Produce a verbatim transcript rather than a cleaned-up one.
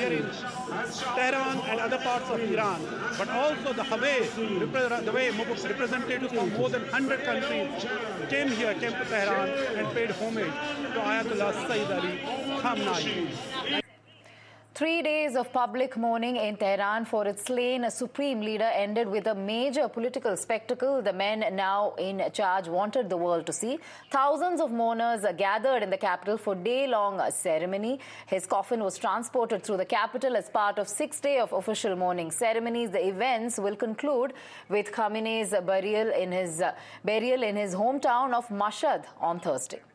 here in Tehran and other parts of Iran, but also the way, the way representatives from more than one hundred countries came here, came to Tehran and paid homage to Ayatollah Sayyid Ali Khamenei. Three days of public mourning in Tehran for its slain supreme leader ended with a major political spectacle the men now in charge wanted the world to see. Thousands of mourners gathered in the capital for day-long ceremony. His coffin was transported through the capital as part of six days of official mourning ceremonies. The events will conclude with Khamenei's burial in his, uh, burial in his hometown of Mashhad on Thursday.